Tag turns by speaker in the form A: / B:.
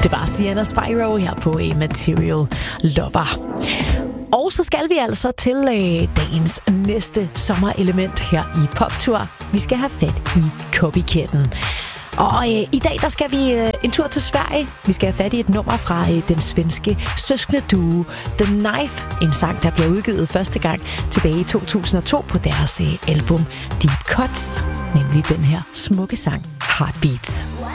A: Det var Sienna Spyro her på Material Lover. Og så skal vi altså til dagens næste sommerelement her i Poptur. Vi skal have fat i Copycatten. Og i dag der skal vi en tur til Sverige. Vi skal have fat i et nummer fra den svenske søskende duo The Knife. En sang, der blev udgivet første gang tilbage i 2002 på deres album Deep Cuts. Nemlig den her smukke sang Heartbeats.